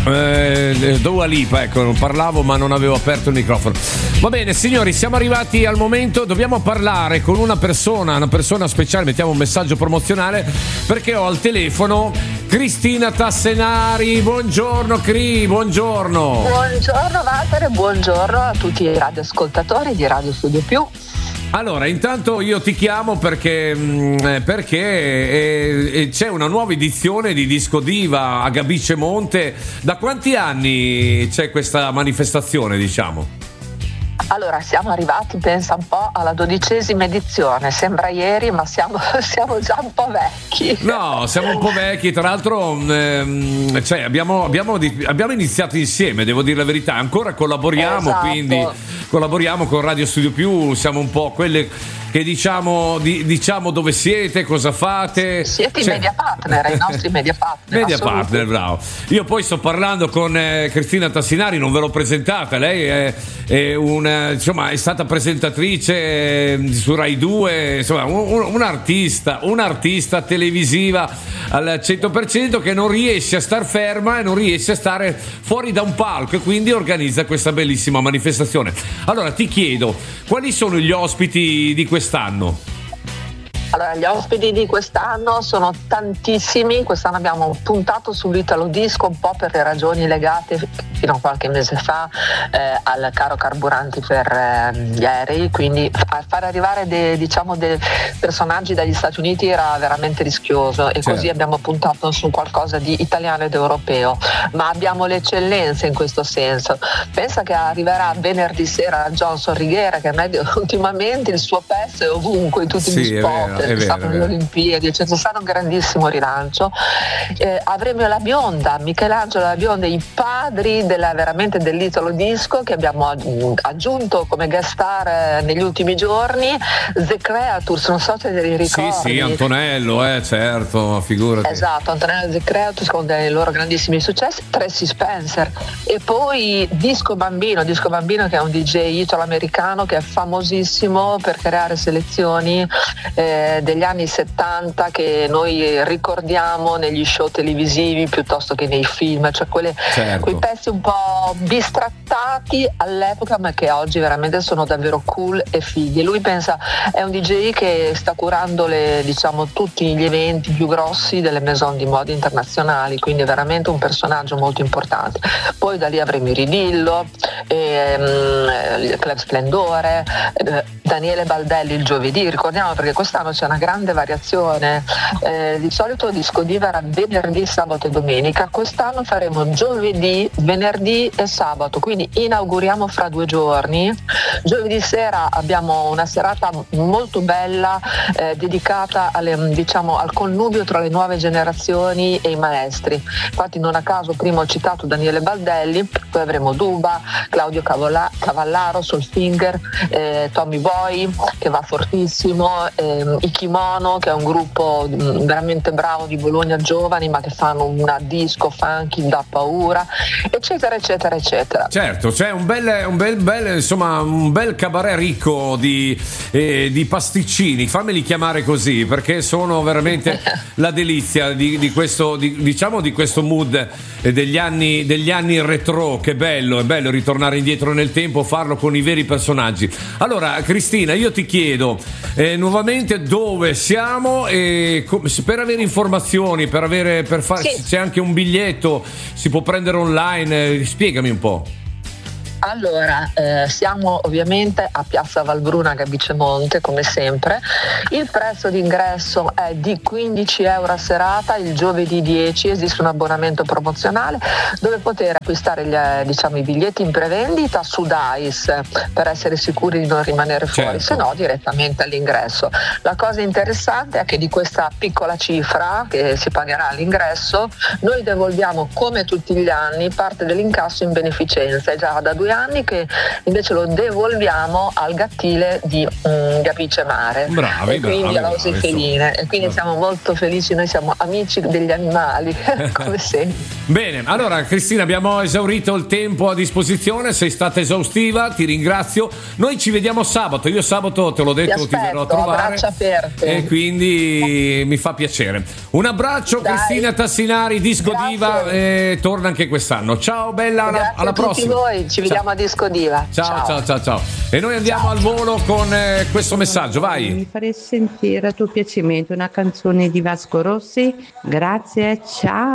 Dua Lipa, ecco, non parlavo ma non avevo aperto il microfono. Va bene signori, siamo arrivati al momento, dobbiamo parlare con una persona speciale, mettiamo un messaggio promozionale perché ho al telefono Cristina Tassinari. Buongiorno Cri, buongiorno. Buongiorno Walter, buongiorno a tutti i radioascoltatori di Radio Studio Più. Allora, intanto io ti chiamo perché c'è una nuova edizione di Disco Diva a Gabice Monte. Da quanti anni c'è questa manifestazione, diciamo? Allora, siamo arrivati, pensa un po', alla 12ª edizione. Sembra ieri, ma siamo già un po' vecchi. No, siamo un po' vecchi. Tra l'altro, abbiamo iniziato insieme, devo dire la verità. Ancora collaboriamo, esatto. Quindi collaboriamo con Radio Studio Più. Siamo un po' quelle che diciamo dove siete, cosa fate. Siete i media partner, i nostri media partner. Media partner, bravo. Io poi sto parlando con Cristina Tassinari, non ve l'ho presentata. Lei è stata presentatrice su Rai 2, insomma, un'artista televisiva al 100% che non riesce a star ferma e non riesce a stare fuori da un palco e quindi organizza questa bellissima manifestazione. Allora ti chiedo, quali sono gli ospiti di quest'anno? Allora, gli ospiti di quest'anno sono tantissimi. Quest'anno abbiamo puntato sull'Italo Disco un po' per le ragioni legate fino a qualche mese fa al caro carburanti per gli aerei, quindi far arrivare dei personaggi dagli Stati Uniti era veramente rischioso e così abbiamo puntato su qualcosa di italiano ed europeo, ma abbiamo le eccellenze in questo senso. Pensa che arriverà venerdì sera Johnson Righiera, che ultimamente il suo pezzo è ovunque in tutti gli spot. È stato nelle Olimpiadi, c'è stato un grandissimo rilancio. Avremo la Bionda, Michelangelo La Bionda, i padri dell'Italo Disco, che abbiamo aggiunto come guest star negli ultimi giorni. The Creatures, non so se li ricordi. Sì, Antonello, certo, figurati. Esatto, Antonello The Creatures con dei loro grandissimi successi, Tracy Spencer, e poi Disco Bambino che è un DJ italo-americano che è famosissimo per creare selezioni degli anni 70 che noi ricordiamo negli show televisivi piuttosto che nei film, cioè quei pezzi un po' bistrattati all'epoca ma che oggi veramente sono davvero cool e fighi. Lui è un DJ che sta curando tutti gli eventi più grossi delle maison di moda internazionali, quindi è veramente un personaggio molto importante. Poi da lì avremo Iridillo, Club Splendore, Daniele Baldelli il giovedì, ricordiamo perché quest'anno c'è una grande variazione. Di solito Disco Diva era venerdì, sabato e domenica, quest'anno faremo giovedì, venerdì e sabato, quindi inauguriamo fra 2 giorni. Giovedì sera abbiamo una serata molto bella dedicata al connubio tra le nuove generazioni e i maestri. Infatti non a caso prima ho citato Daniele Baldelli, poi avremo Duba, Claudio Cavallaro, Soulfinger, Tommy Boy che va fortissimo, i Kimono, che è un gruppo veramente bravo di Bologna, giovani ma che fanno una disco funky da paura, eccetera eccetera eccetera. Certo, c'è un bel cabaret ricco di pasticcini, fammeli chiamare così perché sono veramente la delizia di questo mood degli anni retro. Che bello, è bello ritornare indietro nel tempo, farlo con i veri personaggi. Allora Cristina, io ti chiedo nuovamente dove siamo e per avere informazioni, c'è anche un biglietto, si può prendere online, spiegami un po'. Allora, siamo ovviamente a Piazza Valbruna, Gabice Monte, come sempre. Il prezzo d'ingresso è di 15 euro a serata, il giovedì 10 esiste un abbonamento promozionale dove poter acquistare i biglietti in prevendita su Dice per essere sicuri di non rimanere fuori, se no direttamente all'ingresso. La cosa interessante è che di questa piccola cifra che si pagherà all'ingresso, noi devolviamo come tutti gli anni parte dell'incasso in beneficenza, e già da 2 anni che invece lo devolviamo al gattile di Gapice Mare. Bravi, e quindi bravi, alla Osefeline. E quindi siamo molto felici, noi siamo amici degli animali, come sempre. Bene, allora Cristina, abbiamo esaurito il tempo a disposizione, sei stata esaustiva, ti ringrazio. Noi ci vediamo sabato, io sabato te l'ho detto, ti verrò a trovare. Braccia aperte. E quindi mi fa piacere. Un abbraccio. Dai. Cristina Tassinari, Disco Grazie. Diva, torna anche quest'anno. Ciao bella, alla prossima. Grazie a tutti voi, ci vediamo a Disco Diva. Ciao. E noi andiamo al volo con questo messaggio, vai. Mi farei sentire a tuo piacimento una canzone di Vasco Rossi. Grazie, ciao.